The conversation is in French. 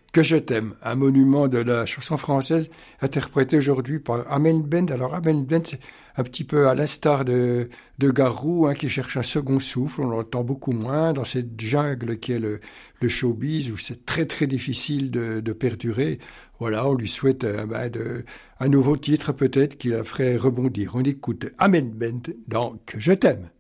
Que je t'aime, un monument de la chanson française interprété aujourd'hui par Amel Bent. Alors Amel Bent, c'est un petit peu à l'instar de Garou, hein, qui cherche un second souffle. On l'entend beaucoup moins dans cette jungle qui est le showbiz, où c'est très très difficile de perdurer. Voilà, on lui souhaite un nouveau titre peut-être qui la ferait rebondir. On écoute Amel Bent dans Que je t'aime.